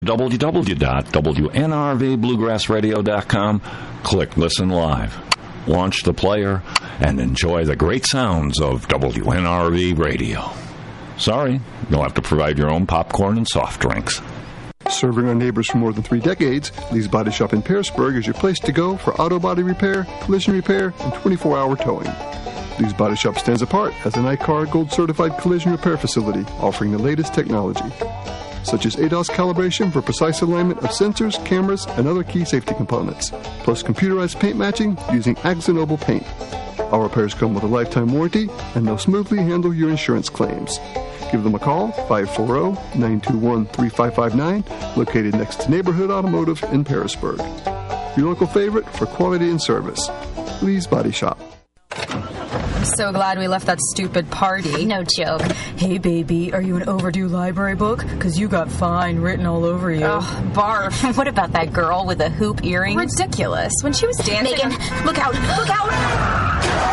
www.wnrvbluegrassradio.com. Click Listen Live. Launch the player and enjoy the great sounds of WNRV Radio. Sorry, you'll have to provide your own popcorn and soft drinks. Serving our neighbors for more than 3 decades, Lee's Body Shop in Pearisburg is your place to go for auto body repair, collision repair, and 24-hour towing. Lee's Body Shop stands apart as an ICAR Gold Certified collision repair facility offering the latest technology, such as ADAS calibration for precise alignment of sensors, cameras, and other key safety components, plus computerized paint matching using AkzoNobel paint. Our repairs come with a lifetime warranty, and they'll smoothly handle your insurance claims. Give them a call, 540-921-3559, located next to Neighborhood Automotive in Pearisburg. Your local favorite for quality and service. Lee's Body Shop. I'm so glad we left that stupid party. No joke. Hey, baby, are you an overdue library book? Because you got fine written all over you. Oh, barf. What about that girl with the hoop earrings? Ridiculous. When she was dancing... Megan, look out! Look out!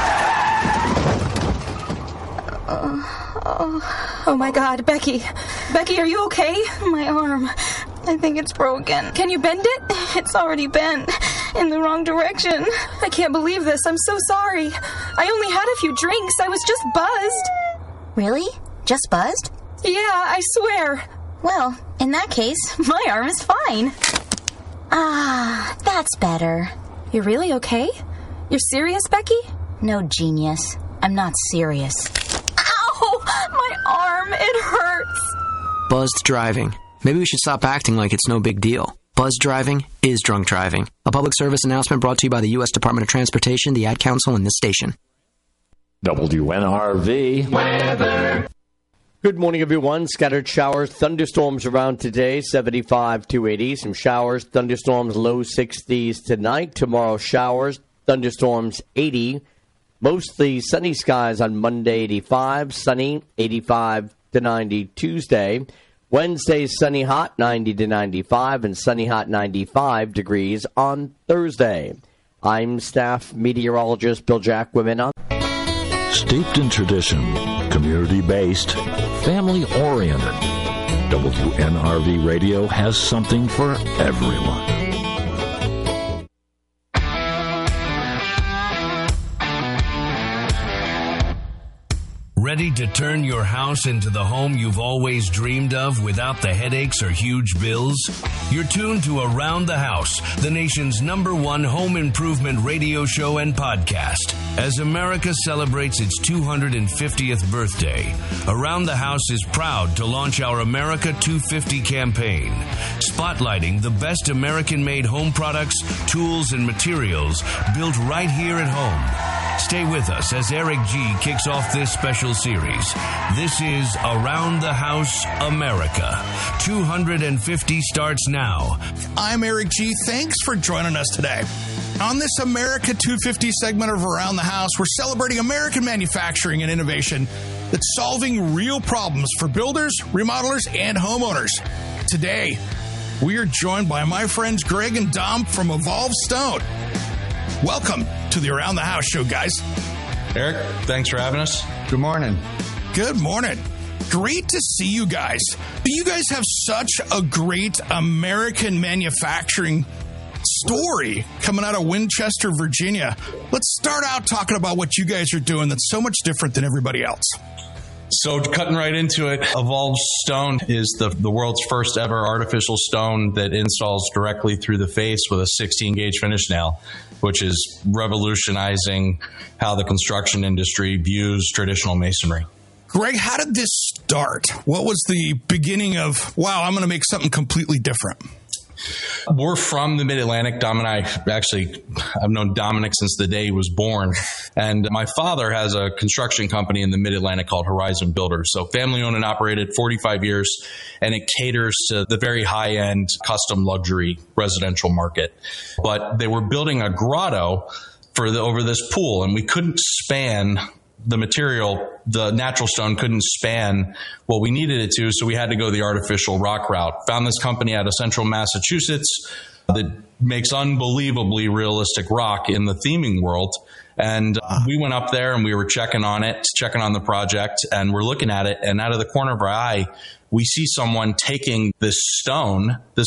Oh, my God. Becky, are you okay? My arm. I think it's broken. Can you bend it? It's already bent. In the wrong direction. I can't believe this. I'm so sorry. I only had a few drinks. I was just buzzed. Really? Just buzzed? Yeah, I swear. Well, in that case, my arm is fine. Ah, that's better. You're really okay? You're serious, Becky? No, genius. I'm not serious. Ow! My arm, it hurts. Buzzed driving. Maybe we should stop acting like it's no big deal. Buzzed driving is drunk driving. A public service announcement brought to you by the U.S. Department of Transportation, the Ad Council, and this station. WNRV weather. Good morning, everyone. Scattered showers, thunderstorms around today, 75 to 80. Some showers, thunderstorms, low 60s tonight. Tomorrow, showers, thunderstorms, 80. Mostly sunny skies on Monday, 85. Sunny, 85 to 90 Tuesday. Wednesday, sunny hot, 90 to 95, and sunny hot, 95 degrees on Thursday. I'm staff meteorologist Bill Jacquemin. Steeped in tradition, community-based, family-oriented, WNRV Radio has something for everyone. Ready to turn your house into the home you've always dreamed of without the headaches or huge bills? You're tuned to Around the House, the nation's #1 home improvement radio show and podcast. As America celebrates its 250th birthday, Around the House is proud to launch our America 250 campaign, spotlighting the best American-made home products, tools, and materials built right here at home. Stay with us as Eric G. kicks off this special series. This is Around the House America. 250 starts now. I'm Eric G. Thanks for joining us today. On this America 250 segment of Around the House, we're celebrating American manufacturing and innovation that's solving real problems for builders, remodelers, and homeowners. Today, we are joined by my friends Greg and Dom from Evolve Stone. Welcome to the Around the House show, guys. Eric, thanks for having us. Good morning. Good morning. Great to see you guys. You guys have such a great American manufacturing story coming out of Winchester, Virginia. Let's start out talking about what you guys are doing that's so much different than everybody else. So cutting right into it, Evolve Stone is the world's first ever artificial stone that installs directly through the face with a 16-gauge finish nail, which is revolutionizing how the construction industry views traditional masonry. Greg, how did this start? What was the beginning of, wow, I'm going to make something completely different? We're from the Mid-Atlantic. Dom and I've known Dominic since the day he was born. And my father has a construction company in the Mid-Atlantic called Horizon Builders. So family owned and operated, 45 years, and it caters to the very high-end custom luxury residential market. But they were building a grotto over this pool, and we couldn't span the material. The natural stone couldn't span what we needed it to, so we had to go the artificial rock route. Found this company out of central Massachusetts that makes unbelievably realistic rock in the theming world, And we went up there and we were checking on the project, and we're looking at it. And out of the corner of our eye, we see someone taking this stone, this